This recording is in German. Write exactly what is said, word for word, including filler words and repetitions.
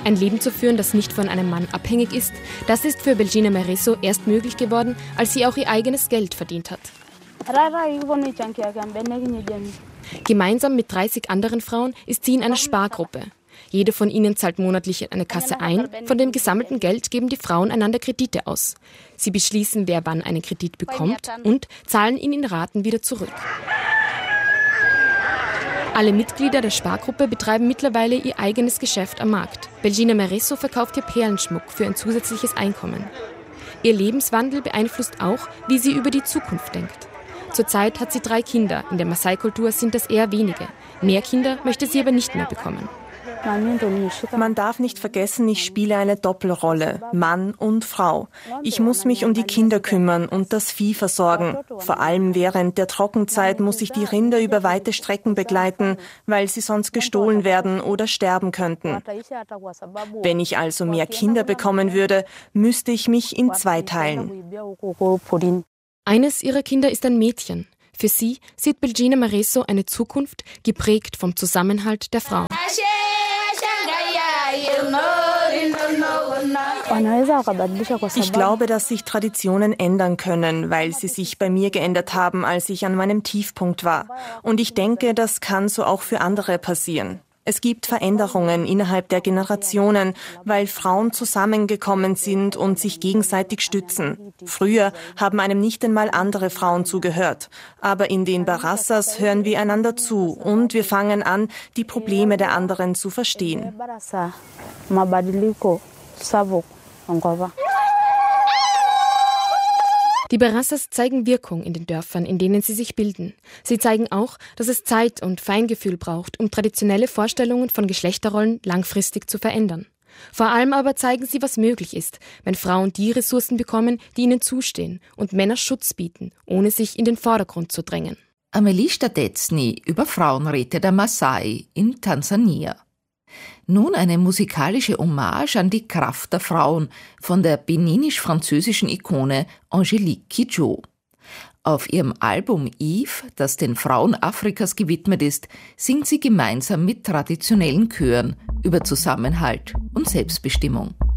Ein Leben zu führen, das nicht von einem Mann abhängig ist, das ist für Belgina Mereso erst möglich geworden, als sie auch ihr eigenes Geld verdient hat. Gemeinsam mit dreißig anderen Frauen ist sie in einer Spargruppe. Jede von ihnen zahlt monatlich in eine Kasse ein. Von dem gesammelten Geld geben die Frauen einander Kredite aus. Sie beschließen, wer wann einen Kredit bekommt und zahlen ihn in Raten wieder zurück. Alle Mitglieder der Spargruppe betreiben mittlerweile ihr eigenes Geschäft am Markt. Belgina Mereso verkauft ihr Perlenschmuck für ein zusätzliches Einkommen. Ihr Lebenswandel beeinflusst auch, wie sie über die Zukunft denkt. Zurzeit hat sie drei Kinder. In der Maasai-Kultur sind das eher wenige. Mehr Kinder möchte sie aber nicht mehr bekommen. Man darf nicht vergessen, ich spiele eine Doppelrolle, Mann und Frau. Ich muss mich um die Kinder kümmern und das Vieh versorgen. Vor allem während der Trockenzeit muss ich die Rinder über weite Strecken begleiten, weil sie sonst gestohlen werden oder sterben könnten. Wenn ich also mehr Kinder bekommen würde, müsste ich mich in zwei teilen. Eines ihrer Kinder ist ein Mädchen. Für sie sieht Belgina Mereso eine Zukunft, geprägt vom Zusammenhalt der Frauen. Ich glaube, dass sich Traditionen ändern können, weil sie sich bei mir geändert haben, als ich an meinem Tiefpunkt war. Und ich denke, das kann so auch für andere passieren. Es gibt Veränderungen innerhalb der Generationen, weil Frauen zusammengekommen sind und sich gegenseitig stützen. Früher haben einem nicht einmal andere Frauen zugehört. Aber in den Barassas hören wir einander zu und wir fangen an, die Probleme der anderen zu verstehen. Die Barassas zeigen Wirkung in den Dörfern, in denen sie sich bilden. Sie zeigen auch, dass es Zeit und Feingefühl braucht, um traditionelle Vorstellungen von Geschlechterrollen langfristig zu verändern. Vor allem aber zeigen sie, was möglich ist, wenn Frauen die Ressourcen bekommen, die ihnen zustehen und Männer Schutz bieten, ohne sich in den Vordergrund zu drängen. Amelie Stadetzny über Frauenräte der Maasai in Tansania. Nun eine musikalische Hommage an die Kraft der Frauen von der beninisch-französischen Ikone Angélique Kidjo. Auf ihrem Album Eve, das den Frauen Afrikas gewidmet ist, singt sie gemeinsam mit traditionellen Chören über Zusammenhalt und Selbstbestimmung.